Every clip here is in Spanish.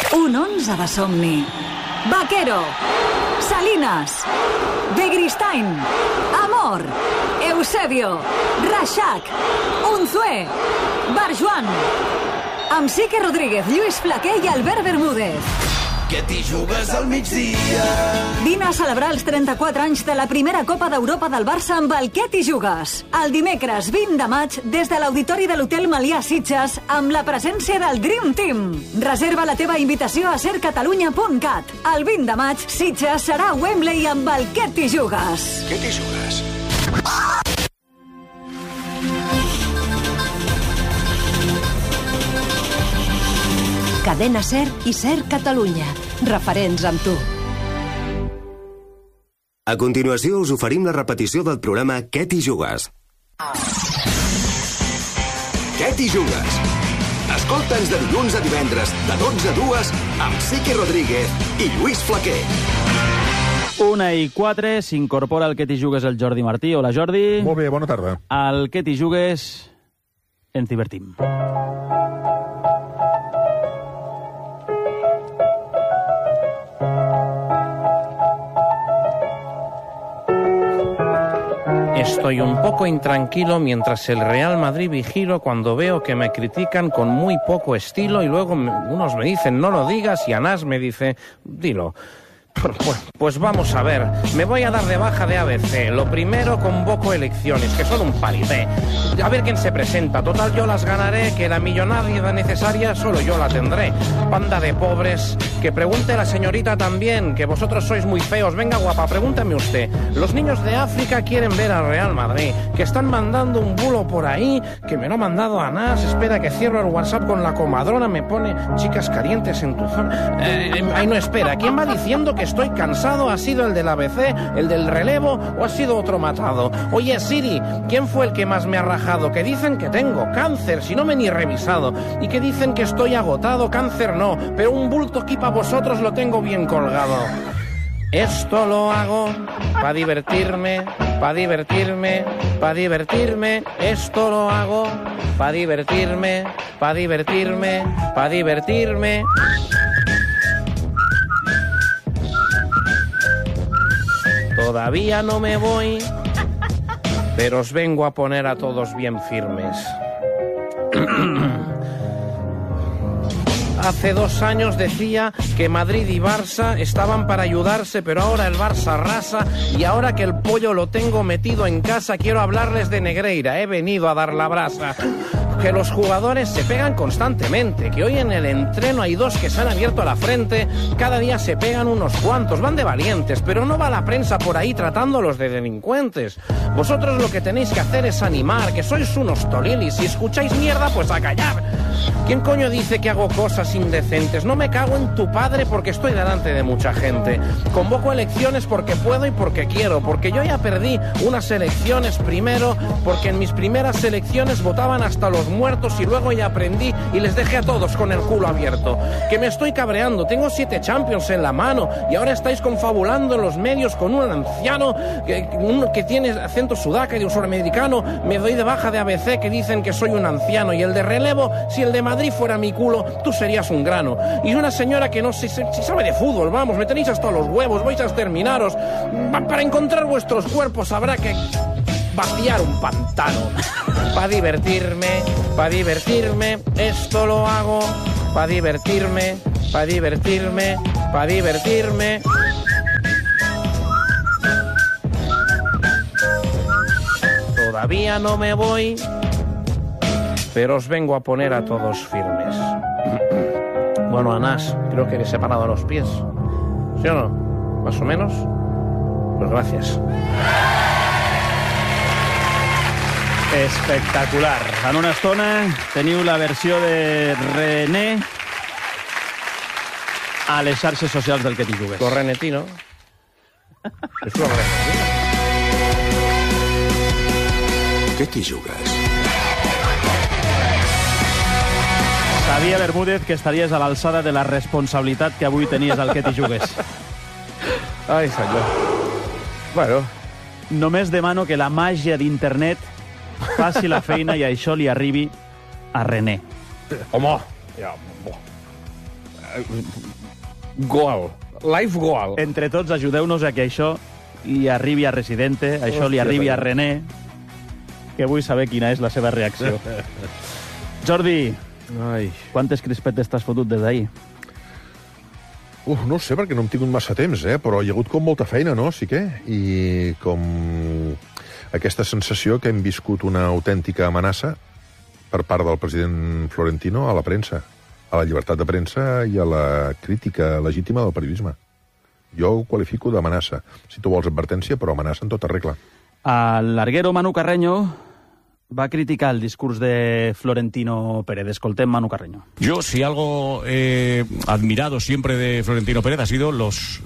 Un 11 de somni. Vaquero. Salinas. Begristain. Amor. Eusebio. Reixac. Unzué. Barjuan. Amb Sique Rodríguez, Lluís Flaquer i Albert Bermúdez. Que t'hi jugues al migdia. Vine a celebrar els 34 anys de la primera Copa d'Europa del Barça amb el Què t'hi jugues. El dimecres 20 de maig, des de l'Auditori de l'Hotel Melià Sitges, amb la presència del Dream Team. Reserva la teva invitació a sercatalunya.cat. El 20 de maig, Sitges serà a Wembley amb el Què t'hi jugues. Què t'hi jugues? Cadena SER i SER Catalunya. Referents amb tu. A continuació us oferim la repetició del programa Què t'hi jugues? Què t'hi jugues? Escolta'ns de dilluns a divendres, de 12 a 2, amb Sique Rodríguez i Lluís Flaquer. 1:04, s'incorpora al Què t'hi jugues el Jordi Martí. Hola, Jordi. Molt bé, bona tarda. Al Què t'hi jugues ens divertim. Estoy un poco intranquilo mientras el Real Madrid vigilo cuando veo que me critican con muy poco estilo y luego unos me dicen no lo digas y Anás me dice dilo. Pues vamos a ver, me voy a dar de baja de ABC. Lo primero, convoco elecciones, que son un paripé. A ver quién se presenta, total yo las ganaré, que la millonaria necesaria solo yo la tendré. Banda de pobres, que pregunte la señorita también, que vosotros sois muy feos. Venga guapa, pregúntame usted. Los niños de África quieren ver al Real Madrid, que están mandando un bulo por ahí, que me lo ha mandado Anás. Espera que cierro el WhatsApp con la comadrona, me pone chicas calientes en tu zona. Ay no, espera, ¿quién va diciendo que estoy cansado? ¿Ha sido el del ABC, el del relevo o ha sido otro matado? Oye Siri, ¿quién fue el que más me ha rajado? Que dicen que tengo cáncer, si no me he ni revisado. Y que dicen que estoy agotado, cáncer no, pero un bulto aquí para vosotros lo tengo bien colgado. Esto lo hago para divertirme, para divertirme, para divertirme. Esto lo hago para divertirme, para divertirme, para divertirme. Todavía no me voy, pero os vengo a poner a todos bien firmes. Hace 2 años decía que Madrid y Barça estaban para ayudarse, pero ahora el Barça arrasa y ahora que el pollo lo tengo metido en casa quiero hablarles de Negreira, he venido a dar la brasa. Que los jugadores se pegan constantemente, que hoy en el entreno hay 2 que se han abierto la frente, cada día se pegan unos cuantos, van de valientes, pero no va la prensa por ahí tratándolos de delincuentes. Vosotros lo que tenéis que hacer es animar, que sois unos tolilis, si escucháis mierda pues a callar. ¿Quién coño dice que hago cosas indecentes? No me cago en tu padre porque estoy delante de mucha gente. Convoco elecciones porque puedo y porque quiero, porque yo ya perdí unas elecciones primero, porque en mis primeras elecciones votaban hasta los muertos y luego ya aprendí y les dejé a todos con el culo abierto. Que me estoy cabreando, tengo 7 Champions en la mano y ahora estáis confabulando en los medios con un anciano que tiene acento sudaca y de un sudamericano. Me doy de baja de ABC que dicen que soy un anciano y el de relevo, si el de Madrid fuera mi culo, tú serías un grano. Y una señora que no sé si sabe de fútbol, vamos, me tenéis hasta los huevos, vais a exterminaros. Para encontrar vuestros cuerpos habrá que vaciar un pantano. Para divertirme, esto lo hago. Para divertirme, para divertirme, para divertirme. Todavía no me voy, pero os vengo a poner a todos firmes. Bueno, Anás, creo que he separado los pies. ¿Sí o no? ¿Más o menos? Pues gracias. Espectacular. En una estona teniu la versió de René a les xarxes socials del Què t'hi jugues. Lo renetino. És lo renetino. Què t'hi jugues? Sabia, Bermúdez, que estaries a l'alçada de la responsabilitat que avui tenies al Què t'hi jugues. Ai, senyor. Bueno. Només demano que la màgia d'internet faci la feina i això li arribi a René. Home, ja... goal. Life goal. Entre tots, ajudeu-nos a que això li arribi a Residente, això li arribi a René, que vull saber quina és la seva reacció. Jordi, quantes crispetes t'has fotut des d'ahir? No ho sé, perquè no hem tingut massa temps, però hi ha hagut com molta feina, no? Sí que? I com aquesta sensació que hem viscut una autèntica amenaça per part del president Florentino a la premsa, a la llibertat de premsa i a la crítica legítima del periodisme. Jo ho qualifico d'amenaça. Si tu vols advertència, però amenaça en tota regla. El larguero Manu Carreño va criticar el discurs de Florentino Pérez. Escoltem Manu Carreño. Yo, si algo he admirado siempre de Florentino Pérez, ha sido los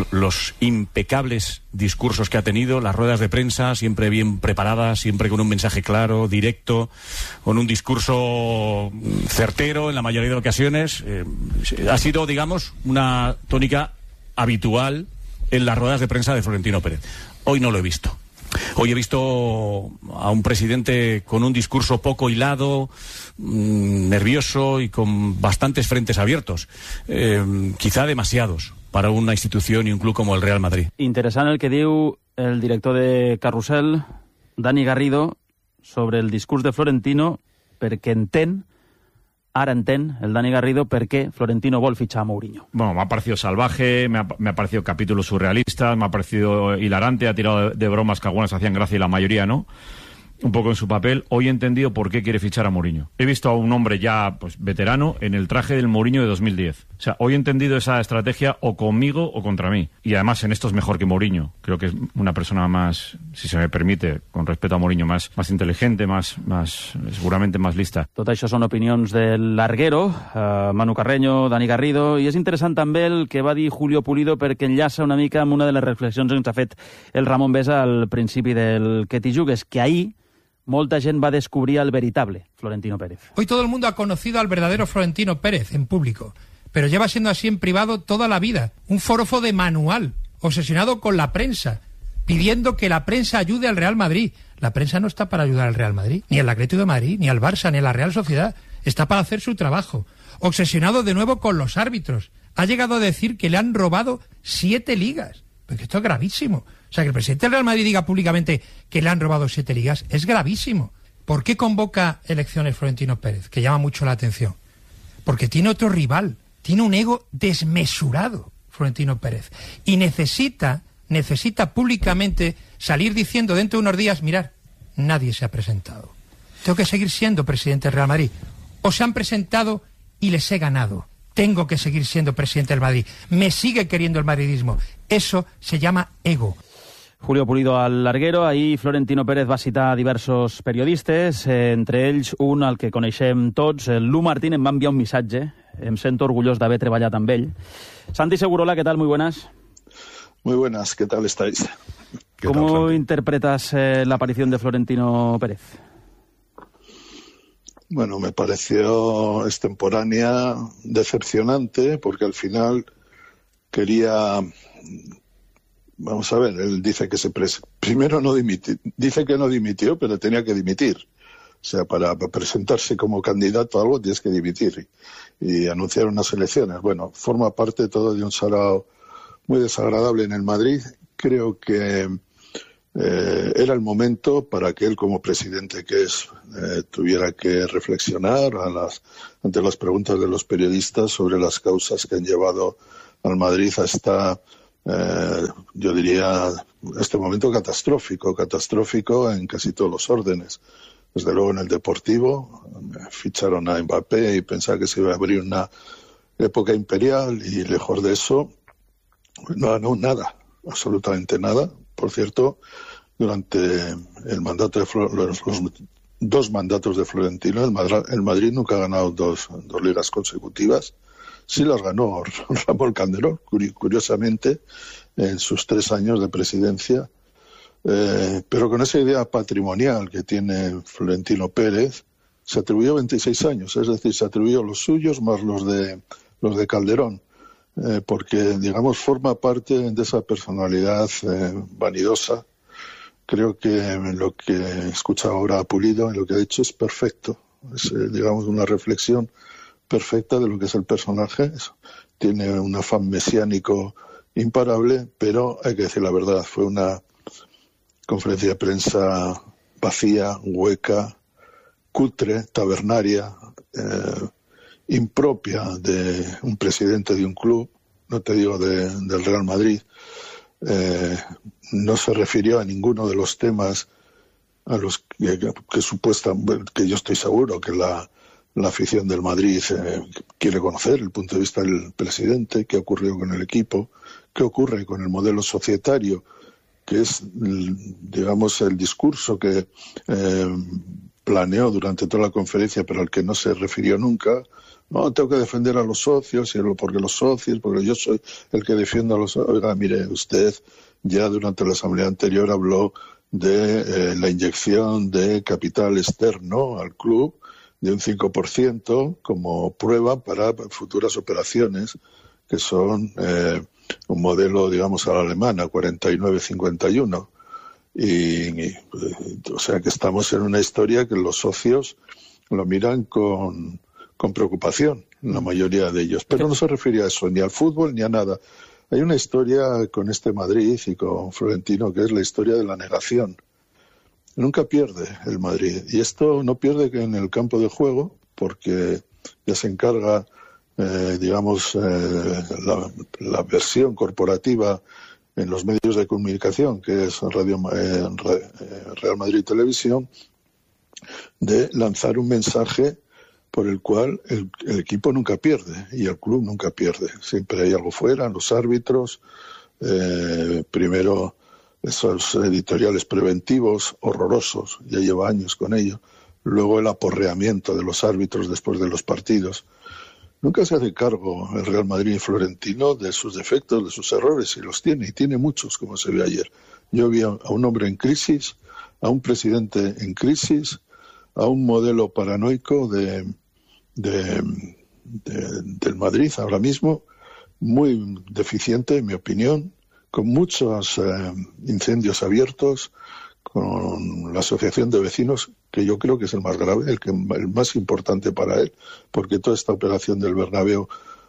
impecables discursos que ha tenido, las ruedas de prensa, siempre bien preparadas, siempre con un mensaje claro, directo, con un discurso certero en la mayoría de ocasiones. Ha sido, digamos, una tónica habitual en las ruedas de prensa de Florentino Pérez. Hoy no lo he visto. Hoy he visto a un presidente con un discurso poco hilado, nervioso y con bastantes frentes abiertos. Quizá demasiados para una institución y un club como el Real Madrid. Interessant el que diu el director de Carrusel, Dani Garrido, sobre el discurs de Florentino, perquè Ahora entén el Dani Garrido por qué Florentino vol fichar a Mourinho. Bueno, me ha parecido salvaje, me ha parecido capítulos surrealistas, me ha parecido hilarante, ha tirado de bromas que algunas hacían gracia y la mayoría no. Un poco en su papel. Hoy he entendido por qué quiere fichar a Mourinho. He visto a un hombre ya veterano en el traje del Mourinho de 2010. O sea, hoy he entendido esa estrategia o conmigo o contra mí. Y además en esto es mejor que Mourinho. Creo que es una persona más, si se me permite, con respeto a Mourinho, más inteligente, seguramente más lista. Tot això són opinions del larguero, Manu Carreño, Dani Garrido, i és interessant també el que va dir Julio Pulido perquè enllaça una mica amb una de les reflexions que ens ha fet el Ramon Besa al principi del Que t'hi jugues, que ahir molta gent va descubrir al veritable Florentino Pérez. Hoy todo el mundo ha conocido al verdadero Florentino Pérez en público, pero lleva siendo así en privado toda la vida. Un forofo de manual, obsesionado con la prensa, pidiendo que la prensa ayude al Real Madrid. La prensa no está para ayudar al Real Madrid, ni al Atlético de Madrid, ni al Barça, ni a la Real Sociedad. Está para hacer su trabajo. Obsesionado de nuevo con los árbitros. Ha llegado a decir que le han robado 7 ligas. Porque esto es gravísimo. O sea, que el presidente del Real Madrid diga públicamente que le han robado 7 ligas es gravísimo. ¿Por qué convoca elecciones Florentino Pérez? Que llama mucho la atención. Porque tiene otro rival. Tiene un ego desmesurado, Florentino Pérez. Y necesita públicamente salir diciendo dentro de unos días, mirad, nadie se ha presentado. Tengo que seguir siendo presidente del Real Madrid. O se han presentado y les he ganado. Tengo que seguir siendo presidente del Madrid. Me sigue queriendo el madridismo. Eso se llama ego. Julio Pulido al larguero. Ahir Florentino Pérez va citar diversos periodistes, entre ells un al que coneixem tots. Lu Martín em va enviar un missatge. Em sento orgullós d'haver treballat amb ell. Santi Segurola, ¿qué tal? Muy buenas. Muy buenas, ¿qué tal estáis? ¿Cómo interpretas la aparición de Florentino Pérez? Bueno, me pareció extemporánea, decepcionante, porque al final quería... Vamos a ver, él dice que primero no dimitió, dice que no dimitió, pero tenía que dimitir. O sea, para presentarse como candidato a algo tienes que dimitir y anunciar unas elecciones. Bueno, forma parte todo de un sarao muy desagradable en el Madrid. Creo que era el momento para que él, como presidente que es, tuviera que reflexionar ante las preguntas de los periodistas sobre las causas que han llevado al Madrid a esta, yo diría, este momento catastrófico en casi todos los órdenes. Desde luego en el deportivo, ficharon a Mbappé y pensaba que se iba a abrir una época imperial y lejos de eso, no ganó nada, absolutamente nada. Por cierto, durante el mandato los 2 mandatos de Florentino, el Madrid nunca ha ganado dos ligas consecutivas. Sí las ganó Ramón Calderón, curiosamente, en sus 3 años de presidencia. Pero con esa idea patrimonial que tiene Florentino Pérez, se atribuyó 26 años, es decir, se atribuyó los suyos más los de Calderón, porque, digamos, forma parte de esa personalidad vanidosa. Creo que lo que he escuchado ahora a Pulido, en lo que ha dicho, es perfecto. Es, digamos, una reflexión perfecta de lo que es el personaje. Tiene un afán mesiánico imparable, pero hay que decir la verdad, fue una conferencia de prensa vacía, hueca, cutre, tabernaria, impropia de un presidente de un club, no te digo del Real Madrid. No se refirió a ninguno de los temas a los que yo estoy seguro que la afición del Madrid quiere conocer, el punto de vista del presidente, qué ocurrió con el equipo, qué ocurre con el modelo societario, que es, digamos, el discurso que planeó durante toda la conferencia, pero al que no se refirió nunca. No, tengo que defender a los socios, porque yo soy el que defiendo a los socios. Oiga, mire, usted ya durante la asamblea anterior habló de la inyección de capital externo al club de un 5% como prueba para futuras operaciones, que son un modelo, digamos, a la alemana, 49-51. O sea que estamos en una historia que los socios lo miran con preocupación, la mayoría de ellos. Pero no se refiere a eso, ni al fútbol, ni a nada. Hay una historia con este Madrid y con Florentino que es la historia de la negación. Nunca pierde el Madrid. Y esto no pierde que en el campo de juego, porque ya se encarga, la versión corporativa en los medios de comunicación, que es Real Madrid Televisión, de lanzar un mensaje por el cual el equipo nunca pierde y el club nunca pierde. Siempre hay algo fuera, los árbitros, primero esos editoriales preventivos horrorosos, ya lleva años con ello, luego el aporreamiento de los árbitros después de los partidos. Nunca se hace cargo el Real Madrid y Florentino de sus defectos, de sus errores, y los tiene, y tiene muchos, como se vio ayer. Yo vi a un hombre en crisis, a un presidente en crisis, a un modelo paranoico del Madrid ahora mismo, muy deficiente, en mi opinión, con muchos incendios abiertos, con la asociación de vecinos, que yo creo que es el más grave, el más importante para él, porque toda esta operación del Bernabéu,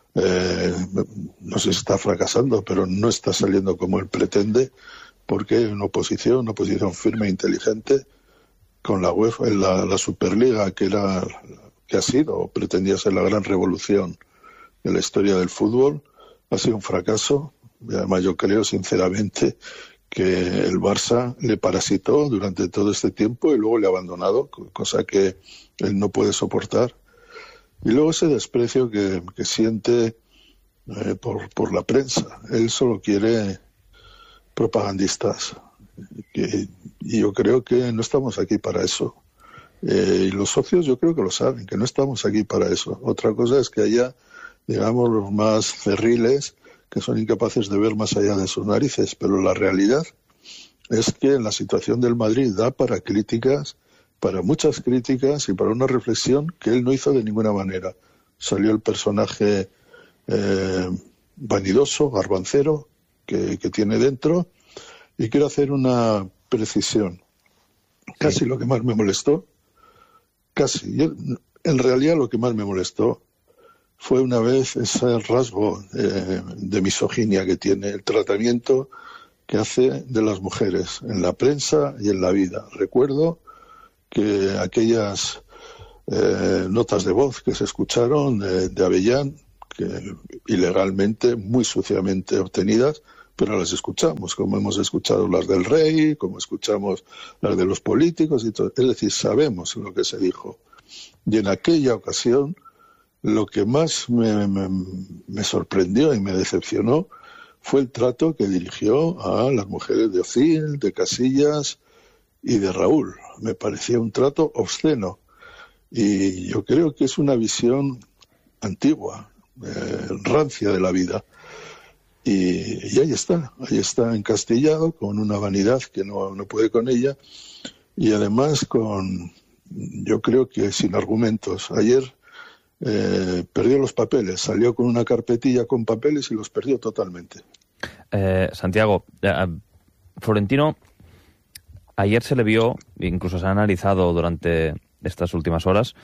no sé si está fracasando, pero no está saliendo como él pretende, porque hay una oposición firme e inteligente con la UEFA, la Superliga, que ha sido o pretendía ser la gran revolución de la historia del fútbol, ha sido un fracaso. Y además yo creo sinceramente que el Barça le parasitó durante todo este tiempo y luego le ha abandonado, cosa que él no puede soportar. Y luego ese desprecio que siente por la prensa. Él solo quiere propagandistas. Y yo creo que no estamos aquí para eso. Y los socios yo creo que lo saben, que no estamos aquí para eso. Otra cosa es que haya, digamos, los más cerriles que son incapaces de ver más allá de sus narices, pero la realidad es que la situación del Madrid da para críticas, para muchas críticas y para una reflexión que él no hizo de ninguna manera. Salió el personaje vanidoso, garbancero, que tiene dentro, y quiero hacer una precisión. Casi lo que más me molestó, en realidad lo que más me molestó fue una vez ese rasgo de misoginia que tiene, el tratamiento que hace de las mujeres en la prensa y en la vida. Recuerdo que aquellas notas de voz que se escucharon de Avellán, que ilegalmente, muy suciamente obtenidas, pero las escuchamos, como hemos escuchado las del rey, como escuchamos las de los políticos y todo. Es decir, sabemos lo que se dijo. Y en aquella ocasión, lo que más me sorprendió y me decepcionó fue el trato que dirigió a las mujeres de Ozil, de Casillas y de Raúl. Me parecía un trato obsceno. Y yo creo que es una visión antigua, rancia de la vida. Y ahí está encastillado con una vanidad que no puede con ella. Y además yo creo que sin argumentos. Ayer perdió los papeles, salió con una carpetilla con papeles y los perdió totalmente. Santiago, Florentino, ayer se le vio, incluso se ha analizado durante estas últimas horas,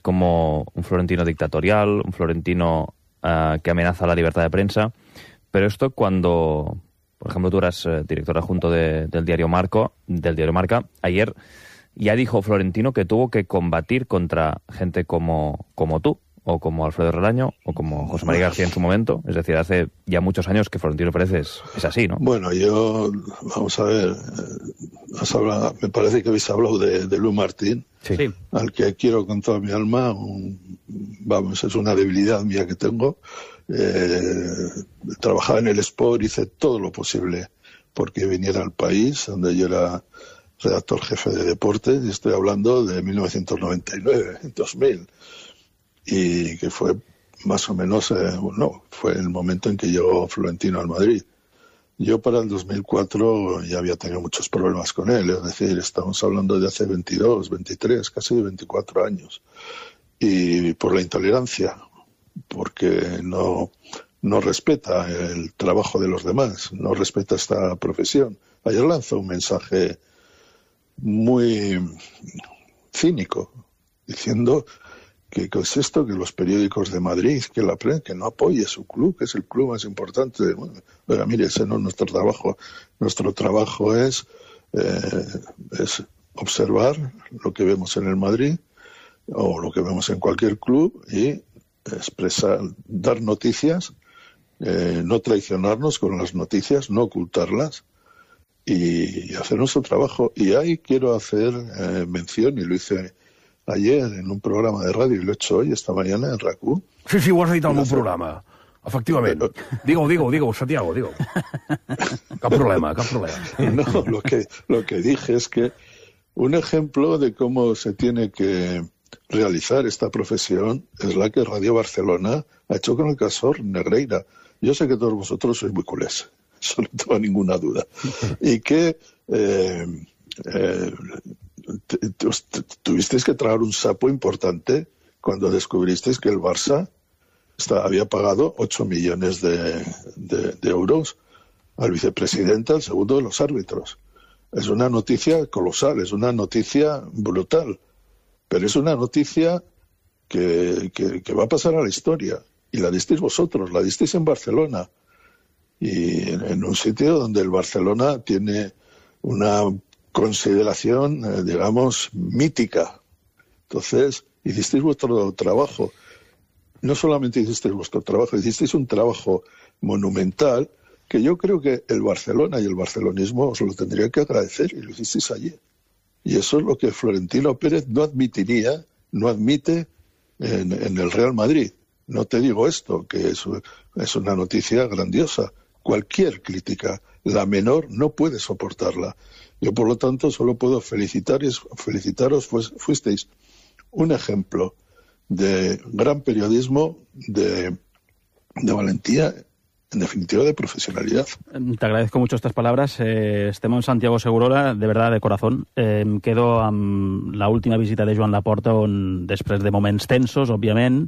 como un Florentino dictatorial, un Florentino que amenaza la libertad de prensa. Pero esto cuando, por ejemplo, tú eras director adjunto del diario Marca, ayer ya dijo Florentino que tuvo que combatir contra gente como tú, o como Alfredo Relaño, o como José María García en su momento. Es decir, hace ya muchos años que Florentino Pérez es así, ¿no? Bueno, vamos a ver, me parece que habéis hablado de Lu Martín, sí, al que quiero con toda mi alma. Es una debilidad mía que tengo. Trabajaba en el Sport, hice todo lo posible porque viniera al país, donde yo era redactor jefe de deportes, y estoy hablando de 1999, 2000, y que fue más o menos, fue el momento en que llegó Florentino al Madrid. Yo para el 2004 ya había tenido muchos problemas con él, es decir, estamos hablando de hace 22, 23, casi 24 años, y por la intolerancia, porque no respeta el trabajo de los demás, no respeta esta profesión. Ayer lanzó un mensaje muy cínico, diciendo que es esto, que los periódicos de Madrid, que la prensa, que no apoye su club, que es el club más importante. Bueno, pero mire, ese no es nuestro trabajo. Nuestro trabajo es observar lo que vemos en el Madrid o lo que vemos en cualquier club y expresar, dar noticias, no traicionarnos con las noticias, no ocultarlas, y hacer nuestro trabajo. Y ahí quiero hacer mención, y lo hice ayer en un programa de radio, y lo he hecho hoy, esta mañana, en RAC1. Sí, ho has dit en un programa, efectivament. Digo, Santiago, digo. Cap problema. No, lo que dije es que un ejemplo de cómo se tiene que realizar esta profesión es la que Radio Barcelona ha hecho con el caso Negreira. Yo sé que todos vosotros sois muy culés, eso no tengo ninguna duda. Y que tuvisteis que tragar un sapo importante cuando descubristeis que el Barça había pagado 8 millones de euros al vicepresidente, al segundo de los árbitros. Es una noticia colosal, es una noticia brutal, pero es una noticia que va a pasar a la historia. Y la disteis vosotros, la disteis en Barcelona. Y en un sitio donde el Barcelona tiene una consideración, digamos, mítica. Entonces, hicisteis vuestro trabajo. No solamente hicisteis vuestro trabajo, hicisteis un trabajo monumental que yo creo que el Barcelona y el barcelonismo os lo tendría que agradecer, y lo hicisteis allí. Y eso es lo que Florentino Pérez no admite en el Real Madrid. No te digo esto, que es una noticia grandiosa. Cualquier crítica, la menor, no puede soportarla. Yo, por lo tanto, solo puedo felicitaros, fuisteis un ejemplo de gran periodismo, de valentía, en definitiva, de profesionalidad. Te agradezco mucho estas palabras. Estem amb Santiago Segurola, de verdad, de corazón. Em quedo amb la última visita de Joan Laporta, on, després de moments tensos, òbviament,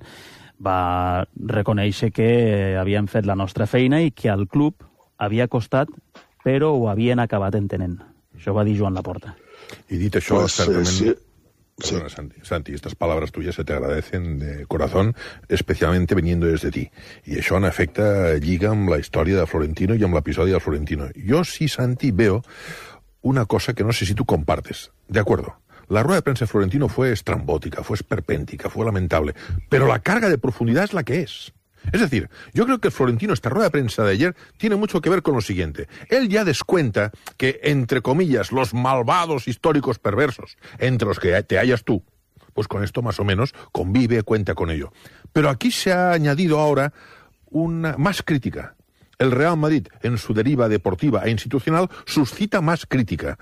va reconèixer que havien fet la nostra feina i que al club havia costat, però ho havien acabat entenent. Això va dir Joan Laporta. Y dit això, Pues, certament... Perdona, Santi, estas palabras tuyas se te agradecen de corazón, especialmente viniendo desde ti. I això, en efecte, lliga amb la història de Florentino i amb l'episodi de Florentino. Yo sí, Santi, veo una cosa que no sé si tú compartes. De acuerdo. La rueda de prensa de Florentino fue estrambótica, fue esperpéntica, fue lamentable, pero la carga de profundidad es la que es. Es decir, yo creo que Florentino, esta rueda de prensa de ayer, tiene mucho que ver con lo siguiente. Él ya descuenta que, entre comillas, los malvados históricos perversos, entre los que te hallas tú, pues con esto más o menos convive, cuenta con ello. Pero aquí se ha añadido ahora una más crítica. El Real Madrid, en su deriva deportiva e institucional, suscita más crítica.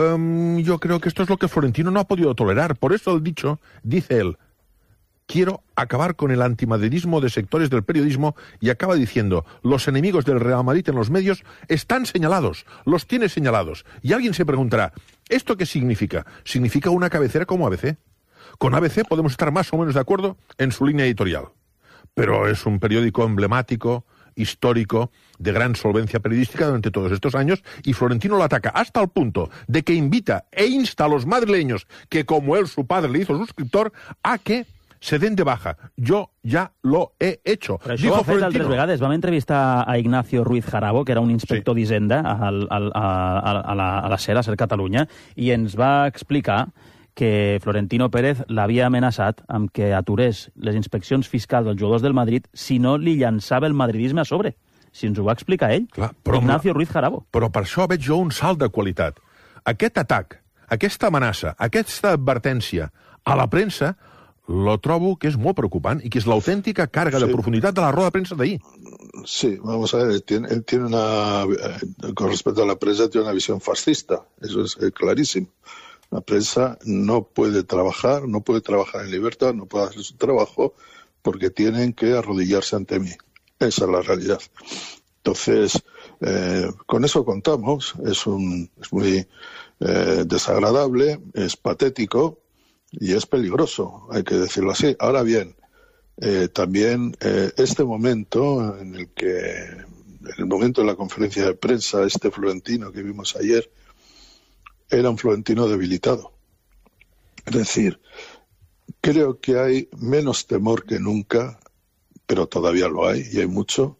Yo creo que esto es lo que Florentino no ha podido tolerar. Por eso dice él, quiero acabar con el antimadridismo de sectores del periodismo, y acaba diciendo, los enemigos del Real Madrid en los medios están señalados, los tiene señalados. Y alguien se preguntará, ¿esto qué significa? ¿Significa una cabecera como ABC? Con ABC podemos estar más o menos de acuerdo en su línea editorial. Pero es un periódico emblemático, histórico, de gran solvencia periodística durante todos estos años, y Florentino lo ataca hasta el punto de que invita e insta a los madrileños, que como él, su padre, le hizo suscriptor, a que se den de baja. Yo ya lo he hecho. Però això ho ha fet altres vegades. Vam entrevistar a Ignacio Ruiz Jarabo, que era un inspector d'Hisenda a la SER, a SER Catalunya, i ens va explicar que Florentino Pérez l'havia amenaçat amb que aturés les inspeccions fiscals dels jugadors del Madrid si no li llançava el madridisme a sobre. Si ens ho va explicar ell, Ignacio Ruiz Jarabo. Però per això veig jo un salt de qualitat. Aquest atac, aquesta amenaça, aquesta advertència a la premsa, lo trobo que és molt preocupant i que és l'autèntica càrrega de profunditat de la roda de premsa d'ahir. Sí, vamos a ver, él tiene con respecto a la prensa, tiene una visión fascista, eso es clarísimo. La prensa no puede trabajar en libertad, no puede hacer su trabajo porque tienen que arrodillarse ante mí. Esa es la realidad. Entonces, con eso contamos, es muy desagradable, es patético y es peligroso, hay que decirlo así. Ahora bien, también este momento en el momento de la conferencia de prensa, este Florentino que vimos ayer, era un Florentino debilitado. Es decir, creo que hay menos temor que nunca, pero todavía lo hay, y hay mucho,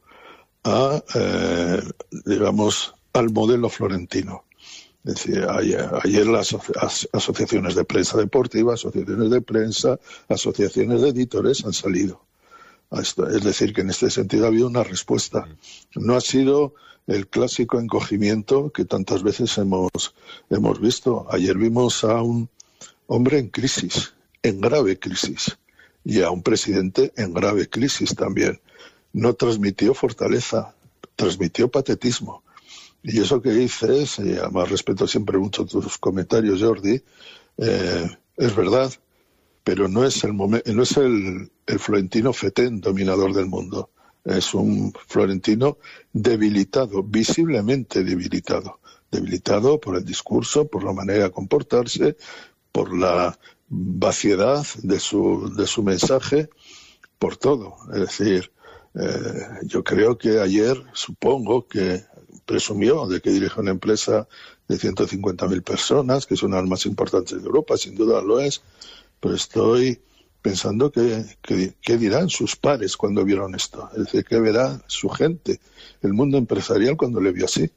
digamos, al modelo florentino. Es decir, ayer las asociaciones de prensa deportiva, asociaciones de prensa, asociaciones de editores han salido a esto. Es decir, que en este sentido ha habido una respuesta. No ha sido el clásico encogimiento que tantas veces hemos visto. Ayer vimos a un hombre en crisis, en grave crisis, y a un presidente en grave crisis también. No transmitió fortaleza, transmitió patetismo. Y eso que dices, y además respeto siempre mucho tus comentarios, Jordi, es verdad, pero no es el Florentino fetén dominador del mundo. Es un Florentino debilitado, visiblemente debilitado. Debilitado por el discurso, por la manera de comportarse, por la vaciedad de su mensaje, por todo. Es decir, yo creo que ayer, supongo que presumió de que dirige una empresa de 150.000 personas, que es una de las más importantes de Europa, sin duda lo es, pero estoy pensando qué dirán sus pares cuando vieron esto. Es decir, qué verá su gente, el mundo empresarial cuando le vio así.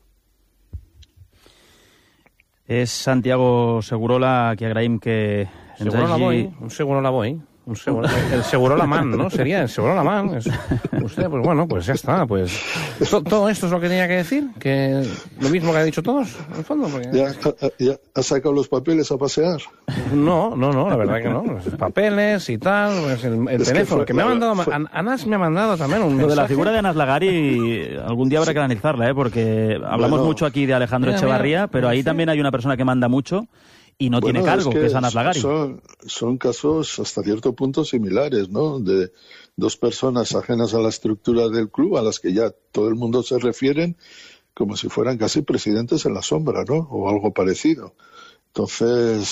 És Santiago Segurola, que agraïm que ens hagi... Un Segurola-man, ¿no? Sería el Segurola-man. Usted, pues bueno, pues ya está. Pues todo esto es lo que tenía que decir, que lo mismo que ha dicho todos, en el fondo. Porque... ¿Ya ha sacado los papeles a pasear? No, la verdad que no. Los papeles y tal, pues el teléfono, que me ha mandado... Anas me ha mandado también un mensaje. Lo de la figura de Anas Lagari, algún día habrá que analizarla, porque hablamos mucho aquí de Alejandro Echevarría, pero ahí también hay una persona que manda mucho y no tiene cargo, que es Anas Lagari. Son casos hasta cierto punto similares, ¿no? De dos personas ajenas a la estructura del club, a las que ya todo el mundo se refieren como si fueran casi presidentes en la sombra, ¿no? O algo parecido. Entonces,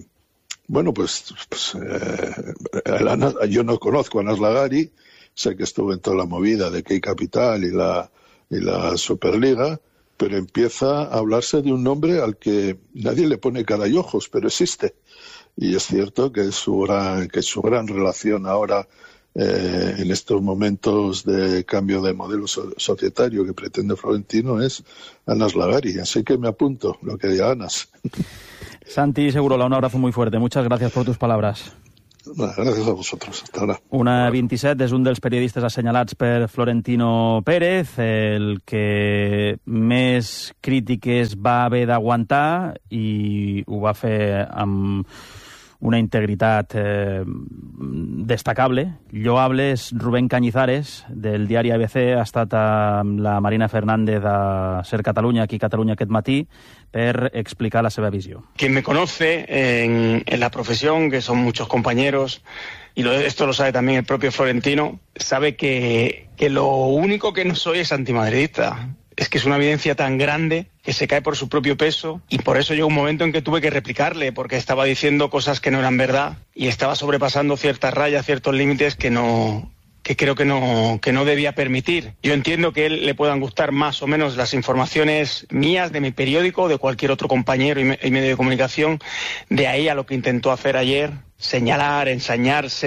yo no conozco a Anas Lagari, sé que estuvo en toda la movida de Key Capital y la Superliga, pero empieza a hablarse de un nombre al que nadie le pone cara y ojos, pero existe. Y es cierto que su gran relación ahora, en estos momentos de cambio de modelo societario que pretende Florentino, es Anas Lagari. Así que me apunto lo que diga Anas. Santi Segurola, un abrazo muy fuerte. Muchas gracias por tus palabras. Gràcies a vosaltres. Hasta ahora. 1:27 és un dels periodistes assenyalats per Florentino Pérez, el que més crítiques va haver d'aguantar, i ho va fer amb una integritat destacable, lloable. És Rubén Cañizares, del diari ABC, ha estat amb la Marina Fernández a Ser Catalunya, aquí a Catalunya aquest matí, per explicar la seva visió. Quien me conoce en la profesión, que son muchos compañeros, y esto lo sabe también el propio Florentino, sabe que lo único que no soy es antimadridista. Es que es una evidencia tan grande que se cae por su propio peso, y por eso llegó un momento en que tuve que replicarle, porque estaba diciendo cosas que no eran verdad y estaba sobrepasando ciertas rayas, ciertos límites que creo que no debía permitir. Yo entiendo que a él le puedan gustar más o menos las informaciones mías, de mi periódico, o de cualquier otro compañero y medio de comunicación. De ahí a lo que intentó hacer ayer, señalar, ensañarse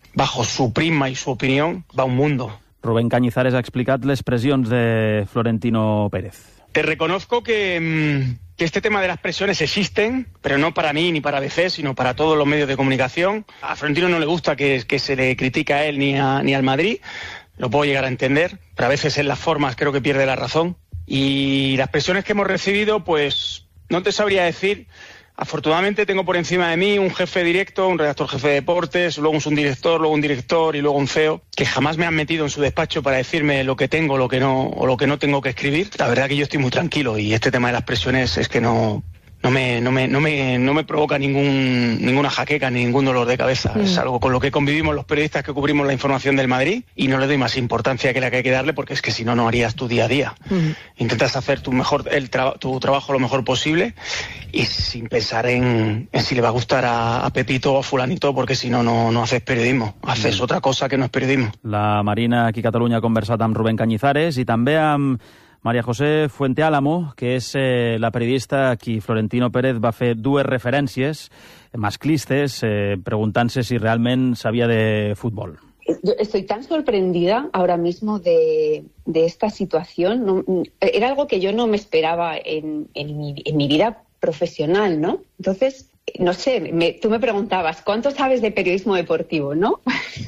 bajo su prisma y su opinión, va un mundo. Rubén Cañizares ha explicat les pressions de Florentino Pérez. Te reconozco que este tema de las presiones existen, pero no para mí ni para ABC, sino para todos los medios de comunicación. A Florentino no le gusta que se le critique a él ni al Madrid, lo puedo llegar a entender, pero a veces en las formas creo que pierde la razón. Y las presiones que hemos recibido, pues no te sabría decir. Afortunadamente tengo por encima de mí un jefe directo, un redactor jefe de deportes, luego un subdirector, luego un director y luego un CEO, que jamás me han metido en su despacho para decirme lo que tengo, lo que no tengo que escribir. La verdad que yo estoy muy tranquilo y este tema de las presiones es que no me provoca ninguna jaqueca ni ningún dolor de cabeza. Es algo con lo que convivimos los periodistas que cubrimos la información del Madrid y no le doy más importancia que la que hay que darle porque es que si no, no harías tu día a día. Intentas hacer tu trabajo lo mejor posible y sin pensar en si le va a gustar a Pepito o a fulanito, porque si no, no haces periodismo. Haces otra cosa que no és periodismo. La Marina aquí a Catalunya ha conversat amb Rubén Cañizares i també amb María José Fuenteálamo, que és la periodista a qui Florentino Pérez va fer dues referències masclistes preguntant-se si realment sabia de futbol. Yo estoy tan sorprendida ahora mismo de esta situación. No, era algo que yo no me esperaba en mi vida profesional, ¿no? Entonces, no sé, tú me preguntabas, ¿cuánto sabes de periodismo deportivo, no?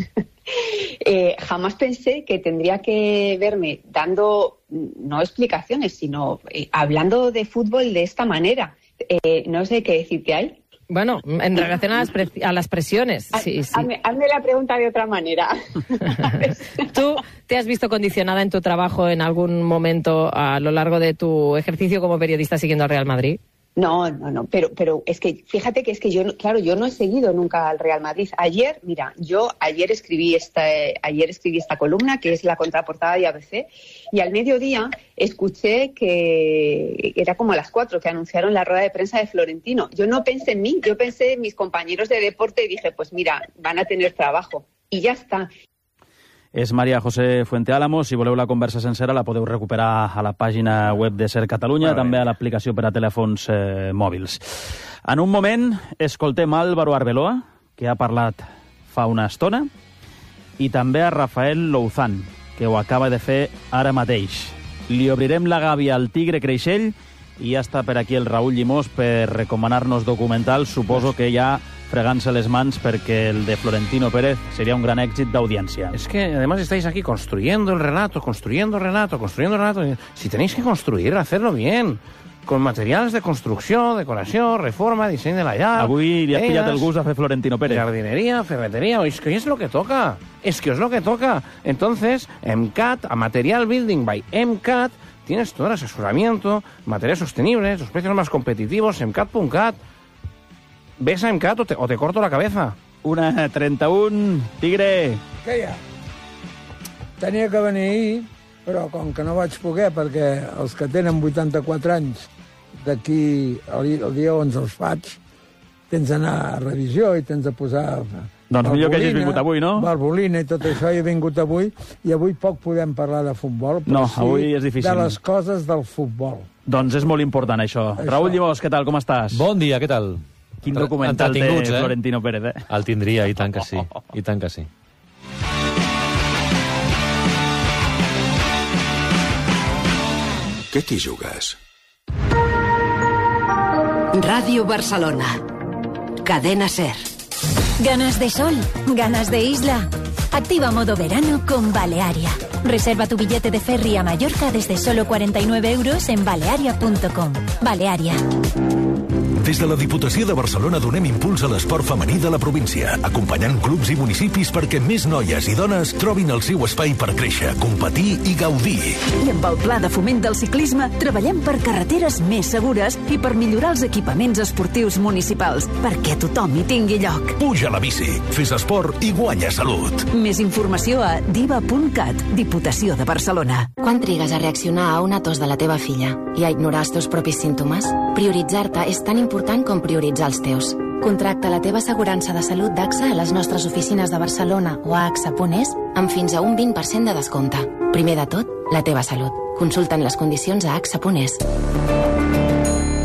Jamás pensé que tendría que verme dando, no explicaciones, sino hablando de fútbol de esta manera. No sé qué decirte ahí. Bueno, en relación a las presiones. Sí. Hazme la pregunta de otra manera. ¿Tú te has visto condicionada en tu trabajo en algún momento a lo largo de tu ejercicio como periodista siguiendo al Real Madrid? No, pero es que fíjate que yo no he seguido nunca al Real Madrid. Ayer escribí esta columna que es la contraportada de ABC y al mediodía escuché que era como a las 4 que anunciaron la rueda de prensa de Florentino. Yo no pensé en mí, yo pensé en mis compañeros de deporte y dije, pues mira, van a tener trabajo y ya está. És María José Fuenteálamo. Si voleu la conversa sencera la podeu recuperar a la pàgina web de Ser Catalunya, també a l'aplicació per a telèfons mòbils. En un moment escoltem Álvaro Arbeloa, que ha parlat fa una estona, i també a Rafael Louzán, que ho acaba de fer ara mateix. Li obrirem la gàbia al Tigre Creixell i ja està per aquí el Raúl Llimós per recomanar-nos documentals. Suposo que ja fregándose las mans porque el de Florentino Pérez sería un gran éxito de audiencia. Es que además estáis aquí construyendo el relato. Si tenéis que construir, hacerlo bien. Con materials de construcció, decoració, reforma, disseny de la llar... Avui li has pillat el gust a fer Florentino Pérez. Jardinería, ferretería, es que es lo que toca. Entonces, MCAT, a Material Building by MCAT, tienes todo el asesoramiento, materiales sostenibles, los precios más competitivos, MCAT.cat. ¿Ves a MCAT o te corto la cabeza? 1:31, Tigre. Què hi ha? Tenia que venir ahir, però com que no vaig poder, perquè els que tenen 84 anys d'aquí el dia 11 els faig, tens d'anar a revisió i tens de posar... Doncs millor que hagis vingut avui, no? Valvolina i tot això, he vingut avui, i avui poc podem parlar de futbol, però no, avui és difícil. De les coses del futbol. Doncs és molt important, això. Raúl Llimós, què tal, com estàs? Bon dia, què tal? Quin documental té Florentino Pérez, El tindria, i tant que sí. I tant que sí. Què t'hi jugues? Radio Barcelona. Cadena SER. ¿Ganas de sol? ¿Ganas de isla? Activa modo verano con Balearia. Reserva tu billete de ferry a Mallorca desde solo 49 euros en balearia.com. Balearia. Des de la Diputació de Barcelona donem impuls a l'esport femení de la província, acompanyant clubs i municipis perquè més noies i dones trobin el seu espai per créixer, competir i gaudir. I amb el Pla de Foment del Ciclisme treballem per carreteres més segures i per millorar els equipaments esportius municipals, perquè tothom hi tingui lloc. Puja a la bici, fes esport i guanya salut. Més informació a diva.cat, Diputació de Barcelona. Quan trigues a reaccionar a una tos de la teva filla i a ignorar els teus propis símptomes? Prioritzar-te és tan important com prioritzar els teus. Contracta la teva assegurança de salut d'AXA a les nostres oficines de Barcelona o a AXA.es amb fins a un 20% de descompte. Primer de tot, la teva salut. Consulta'n les condicions a AXA.es.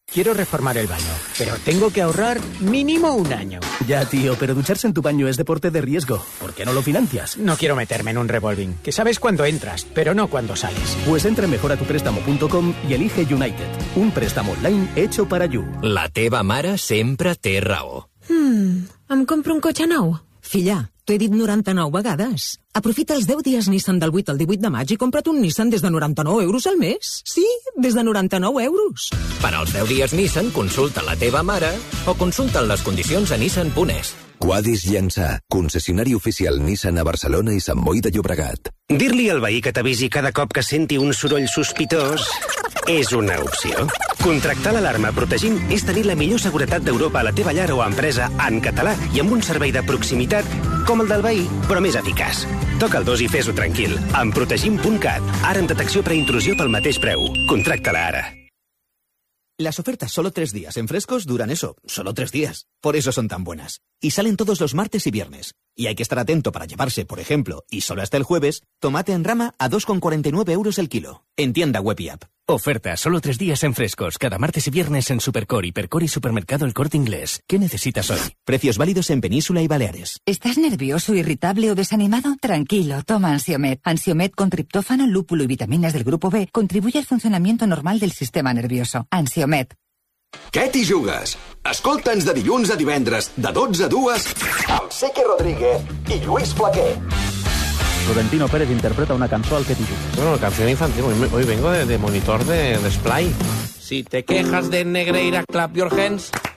Quiero reformar el baño, pero tengo que ahorrar mínimo 1 año. Ya, tío, pero ducharse en tu baño es deporte de riesgo. ¿Por qué no lo financias? No quiero meterme en un revolving, que sabes cuándo entras, pero no cuándo sales. Pues entra en mejoratupréstamo.com y elige United, un préstamo online hecho para You. La teva mare sempre té raó. Em compro un cotxe nou? Filla, t'ho he dit 99 vegades. Aprofita els 10 dies Nissan del 8 al 18 de maig i compra't un Nissan des de 99 euros al mes. Sí, des de 99 euros. Per als 10 dies Nissan, consulta la teva mare o consulta les condicions a nissan.es. Quadis Llançà, concessionari oficial Nissan a Barcelona i Sant Boi de Llobregat. Dir-li al veí que t'avisi cada cop que senti un soroll sospitós és una opció. Contractar l'alarma protegint és tenir la millor seguretat d'Europa a la teva llar o empresa en català i amb un servei de proximitat com el del veí, però més eficaç. Toca el 2 i fes-ho tranquil. Amb protegim.cat, ara amb detecció preintrusió pel mateix preu. Contracta-la ara. Las ofertas solo 3 días en Frescos duran eso, solo 3 días. Por eso son tan buenas. Y salen todos los martes y viernes. Y hay que estar atento para llevarse, por ejemplo, y solo hasta el jueves, tomate en rama a 2,49 euros el kilo. En tienda web y app. Oferta solo 3 días en Frescos, cada martes y viernes en Supercor, Hipercor y Supermercado El Corte Inglés. ¿Qué necesitas hoy? Precios válidos en Península y Baleares. ¿Estás nervioso, irritable o desanimado? Tranquilo, toma Ansiomed. Ansiomed con triptófano, lúpulo y vitaminas del grupo B contribuye al funcionamiento normal del sistema nervioso. Ansiomed. Què t'hi jugues? Escolta'ns de dilluns a divendres, de 12 a 2, amb Seque Rodríguez i Lluís Flaquer. Florentino Pérez interpreta una cançó al que t'hi jugues. Bueno, canción infantil. Hoy vengo de monitor de Splay. Si te quejas de Negreira, clap your hands.